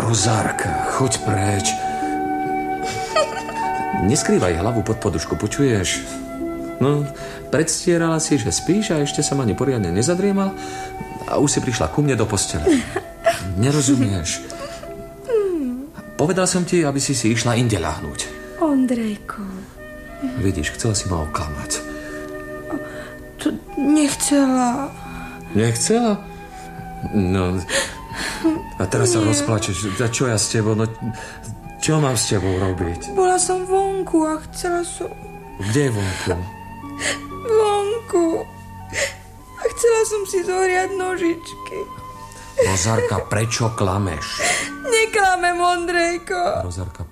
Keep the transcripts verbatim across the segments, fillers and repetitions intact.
Rozárka, choď preč. Neskrývaj hlavu pod podušku, počuješ? No, predstierala si, že spíš a ešte sa ma neporiadne nezadriemal a už si prišla ku mne do postele. Nerozumieš? Povedal som ti, aby si si išla inde ľahnúť. Ondrejko. Vidíš, chcela si ma oklamať. To nechcela. Nechcela? No, a teraz sa rozplačeš. A čo ja s tebou? No, čo mám s tebou robiť? Bola som vonku a chcela som... Kde je vonku? Vonku. A chcela som si zohriať nožičky. Rozárka, prečo klameš? Neklamem, Ondrejko. Rozárka,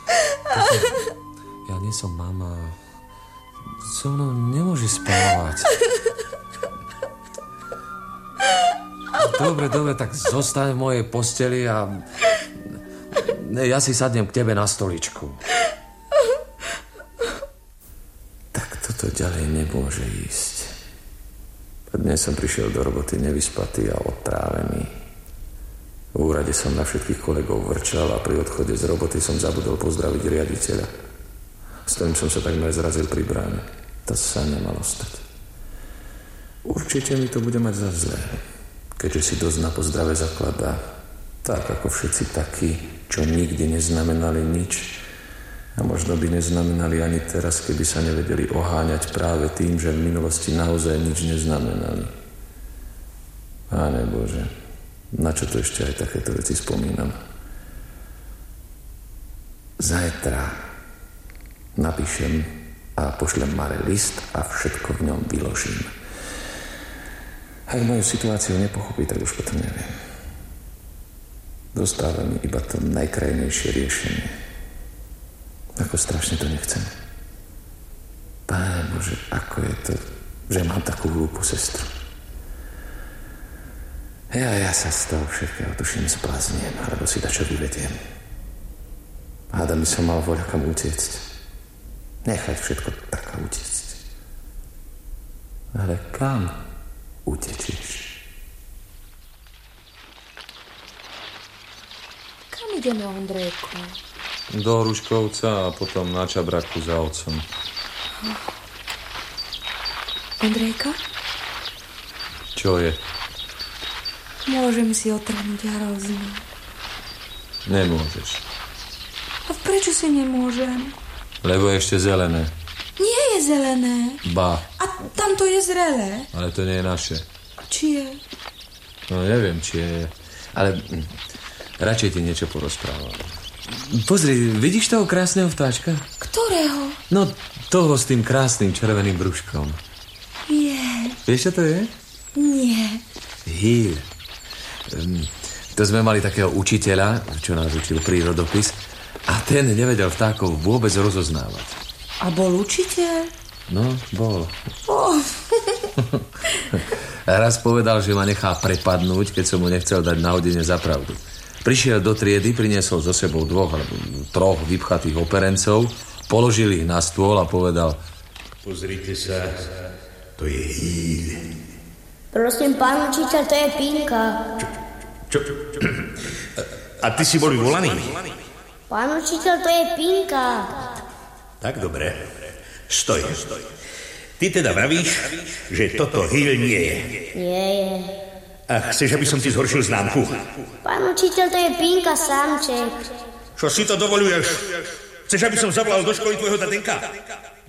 ja nie som mama. So mnou nemôže spávať. Dobre, dobre, tak zostaň v mojej posteli a ja si sadnem k tebe na stoličku. Tak toto ďalej nemôže ísť. Dnes som prišiel do roboty nevyspatý a odtrávený. V úrade som na všetkých kolegov vrčal a pri odchode z roboty som zabudol pozdraviť riaditeľa. S ktorým som sa takmer zrazil pri bráne. To sa nemalo stať. Určite mi to bude mať za zlé, keďže si dosť na pozdrave zakladá. Tak ako všetci takí, čo nikdy neznamenali nič a možno by neznamenali ani teraz, keby sa nevedeli oháňať práve tým, že v minulosti naozaj nič neznamenali. Páne Bože, na čo to ešte aj takéto veci spomínam? Zajtra napíšem a pošlem Mare list a všetko v ňom vyložím. Ak moju situáciu nepochopí, tak už potom neviem. Dostáva mi iba to najkrajnejšie riešenie. Ako strašne to nechcem. Páne Bože, ako je to, že mám takú hlúpu sestru. Ja, ja sa z toho všetkého tuším splaznem, alebo si dačo vyvediem. Hádam by som mal voľa kam utiecť. Nechať všetko tak a utiecť. Ale kam utečíš? Kam ideme, Ondrejko? Do Hruškovca a potom na Čabraku za otcom. Ondrejka? Čo je? Môžem si otrhnúť hrozno. Nemôžeš. A prečo si nemôžem? Lebo je ešte zelené. Nie je zelené. Ba. A tam to je zrelé. Ale to nie je naše. Či je? No neviem, či je. Ale hm, radšej ti niečo porozprávam. Pozri, vidíš toho krásneho vtáčka? Ktorého? No, toho s tým krásnym červeným brúškom. Je. Vieš, čo to je? Nie. Hýl. Um, to sme mali takého učiteľa, čo nás učil prírodopis, a ten nevedel vtákov vôbec rozoznávať. A bol učiteľ? No, bol. Oh. Raz povedal, že ma nechá prepadnúť, keď som mu nechcel dať na hodine za pravdu. Prišiel do triedy, priniesol so sebou dvoch alebo troch vypchatých operencov, položil ich na stôl a povedal: Pozrite sa, to je hýl. Prosím, pán učiteľ, to je Pinka. Čo? čo, čo? A ty si bol vyvolaný? Pán učiteľ, to je Pinka. Tak dobre. Stoj. Ty teda vravíš, že toto hýl nie je. Nie je. A chceš, aby som ti zhoršil známku? Pán učiteľ, to je Pinka samček. Čo si to dovoluješ? Chceš, aby som zavolal do školy tvojho tatenka?